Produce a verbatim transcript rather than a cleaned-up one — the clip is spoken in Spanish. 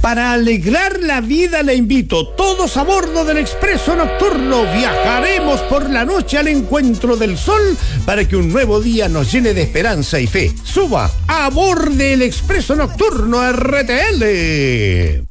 Para alegrar la vida le invito, todos a bordo del Expreso Nocturno. Viajaremos por la noche al encuentro del sol para que un nuevo día nos llene de esperanza y fe. Suba a bordo del Expreso Nocturno R T L.